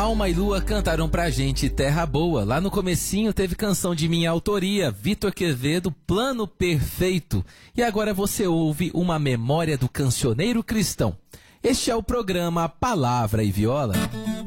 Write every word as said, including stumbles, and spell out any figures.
Alma e Lua cantaram pra gente Terra Boa. Lá no comecinho teve canção de minha autoria, Vitor Quevedo, Plano Perfeito. E agora você ouve uma memória do cancioneiro cristão. Este é o programa Palavra e Viola.